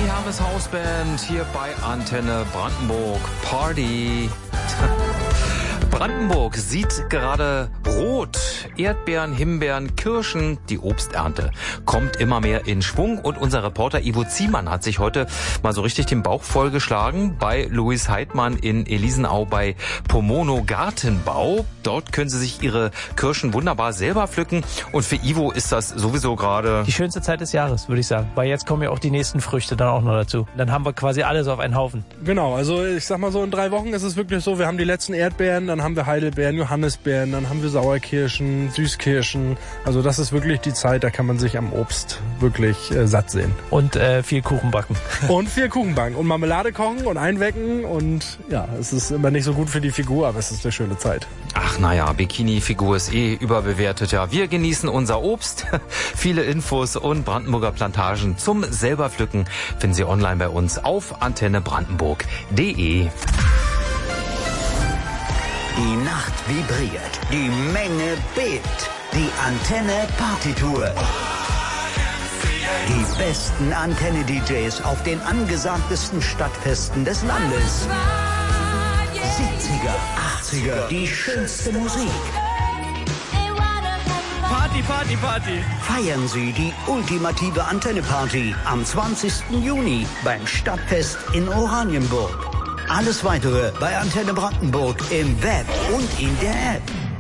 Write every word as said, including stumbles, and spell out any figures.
Die Hermes Hausband hier bei Antenne Brandenburg. Party. Brandenburg sieht gerade rot. Erdbeeren, Himbeeren, Kirschen, die Obsternte kommt immer mehr in Schwung. Und unser Reporter Ivo Ziemann hat sich heute mal so richtig den Bauch vollgeschlagen bei Louis Heidmann in Elisenau bei Pomono Gartenbau. Dort können Sie sich Ihre Kirschen wunderbar selber pflücken. Und für Ivo ist das sowieso gerade die schönste Zeit des Jahres, würde ich sagen. Weil jetzt kommen ja auch die nächsten Früchte dann auch noch dazu. Dann haben wir quasi alles auf einen Haufen. Genau, also ich sag mal so, in drei Wochen ist es wirklich so, wir haben die letzten Erdbeeren, dann haben wir Heidelbeeren, Johannisbeeren, dann haben wir Sauerkirschen, Süßkirschen. Also das ist wirklich die Zeit, da kann man sich am Obst wirklich äh, satt sehen. Und äh, viel Kuchen backen. Und viel Kuchen backen und Marmelade kochen und einwecken. Und ja, es ist immer nicht so gut für die Figur, aber es ist eine schöne Zeit. Ach naja, Bikini-Figur ist eh überbewertet. Ja, wir genießen unser Obst. Viele Infos und Brandenburger Plantagen zum selberpflücken finden Sie online bei uns auf antenne brandenburg punkt de. Die Nacht vibriert, die Menge bebt, die Antenne Partytour. Die besten Antenne-D Js auf den angesagtesten Stadtfesten des Landes. siebziger, achtziger, die schönste Musik. Party, Party, Party. Feiern Sie die ultimative Antenne-Party am zwanzigsten Juni beim Stadtfest in Oranienburg. Alles Weitere bei Antenne Brandenburg im Web und in der App.